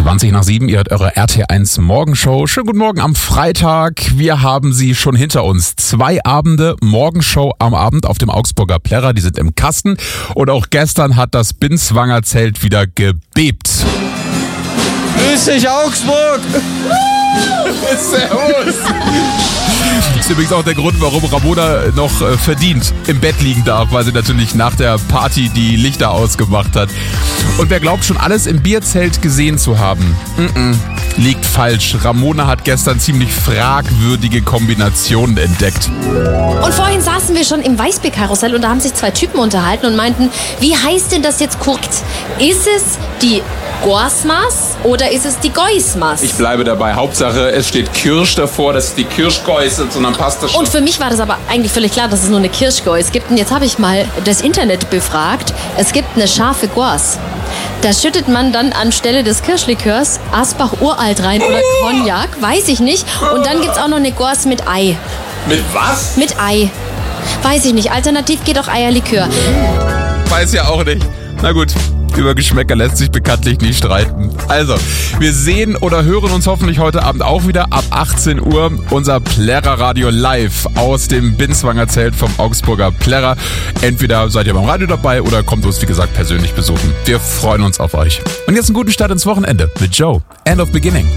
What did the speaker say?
7:20, ihr hört eure RT1 Morgenshow. Schönen guten Morgen am Freitag. Wir haben sie schon hinter uns. 2 Abende Morgenshow am Abend auf dem Augsburger Plärrer. Die sind im Kasten. Und auch gestern hat das Binswanger Zelt wieder gebebt. Grüß dich, Augsburg! Servus! Das ist übrigens auch der Grund, warum Ramona noch verdient im Bett liegen darf, weil sie natürlich nach der Party die Lichter ausgemacht hat. Und wer glaubt schon alles im Bierzelt gesehen zu haben, liegt falsch. Ramona hat gestern ziemlich fragwürdige Kombinationen entdeckt. Und vorhin saßen wir schon im Weißbierkarussell und da haben sich 2 Typen unterhalten und meinten, wie heißt denn das jetzt kurz? Ist es die Gorsmas oder ist es die Geusmas? Ich bleibe dabei. Hauptsache, es steht Kirsch davor, das ist die Kirschgeus und dann passt das schon. Und für mich war das aber eigentlich völlig klar, dass es nur eine Kirschgeus gibt. Und jetzt habe ich mal das Internet befragt. Es gibt eine scharfe Gors. Da schüttet man dann anstelle des Kirschlikörs Asbach Uralt rein oder Cognac, weiß ich nicht. Und dann gibt es auch noch eine Gors mit Ei. Mit was? Mit Ei. Weiß ich nicht. Alternativ geht auch Eierlikör. Weiß ja auch nicht. Na gut. Über Geschmäcker lässt sich bekanntlich nicht streiten. Also, wir sehen oder hören uns hoffentlich heute Abend auch wieder ab 18 Uhr. Unser Plärrer-Radio live aus dem Binswanger Zelt vom Augsburger Plärrer. Entweder seid ihr beim Radio dabei oder kommt uns, wie gesagt, persönlich besuchen. Wir freuen uns auf euch. Und jetzt einen guten Start ins Wochenende mit Joe. End of Beginning.